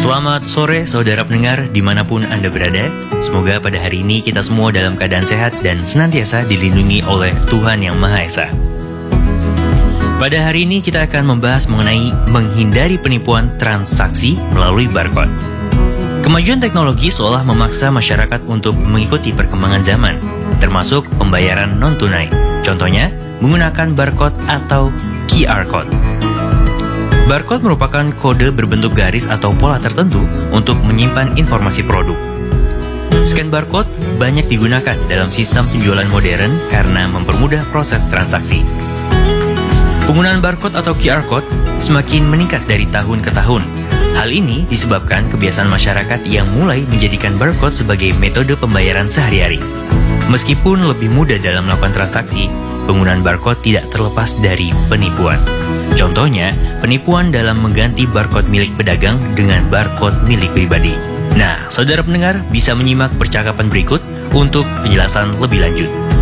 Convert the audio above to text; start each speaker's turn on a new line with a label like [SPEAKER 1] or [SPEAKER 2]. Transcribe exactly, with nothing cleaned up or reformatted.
[SPEAKER 1] Selamat sore saudara pendengar dimanapun Anda berada. Semoga pada hari ini kita semua dalam keadaan sehat dan senantiasa dilindungi oleh Tuhan Yang Maha Esa. Pada hari ini kita akan membahas mengenai menghindari penipuan transaksi melalui barcode. Kemajuan teknologi seolah memaksa masyarakat untuk mengikuti perkembangan zaman, termasuk pembayaran non-tunai. Contohnya, menggunakan barcode atau Q R code. Barcode merupakan kode berbentuk garis atau pola tertentu untuk menyimpan informasi produk. Scan barcode banyak digunakan dalam sistem penjualan modern karena mempermudah proses transaksi. Penggunaan barcode atau Q R code semakin meningkat dari tahun ke tahun. Hal ini disebabkan kebiasaan masyarakat yang mulai menjadikan barcode sebagai metode pembayaran sehari-hari. Meskipun lebih mudah dalam melakukan transaksi, penggunaan barcode tidak terlepas dari penipuan. Contohnya, penipuan dalam mengganti barcode milik pedagang dengan barcode milik pribadi. Nah, saudara pendengar bisa menyimak percakapan berikut untuk penjelasan lebih lanjut.